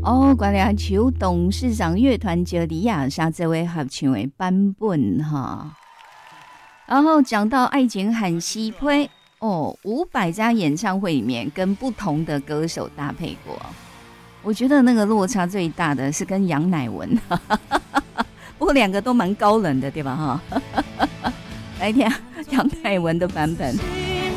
哦，关联球董事长乐团杰里亚莎这位合唱的版本哈。然后讲到爱情很稀配哦，500家演唱会里面跟不同的歌手搭配过，我觉得那个落差最大的是跟杨乃文，不过2个都蛮高冷的，对吧？哈，来听杨乃文的版本。